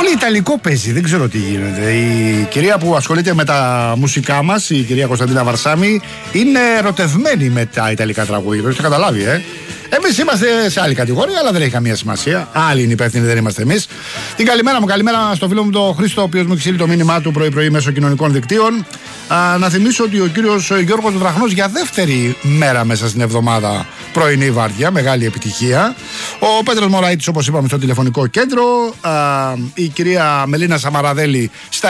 Πολύ ιταλικό παίζει, δεν ξέρω τι γίνεται. Η κυρία που ασχολείται με τα μουσικά μας, η κυρία Κωνσταντίνα Βαρσάμι, είναι ερωτευμένη με τα ιταλικά τραγούδια. Το έχετε καταλάβει, Εμείς είμαστε σε άλλη κατηγορία, αλλά δεν έχει καμία σημασία. Άλλοι είναι υπεύθυνοι, δεν είμαστε εμείς. Την καλημέρα μου, καλημέρα στο φίλο μου τον Χρήστο, ο οποίος μου έχει στείλει το μήνυμά του πρωί-πρωί μέσω κοινωνικών δικτύων. Να θυμίσω ότι ο κύριος Γιώργος Βραχνός για δεύτερη μέρα μέσα στην εβδομάδα πρωινή βάρδια, μεγάλη επιτυχία. Ο Πέτρος Μωραΐτης, όπως είπαμε, στο τηλεφωνικό κέντρο. Η κυρία Μελίνα Σαμαραδέλη στα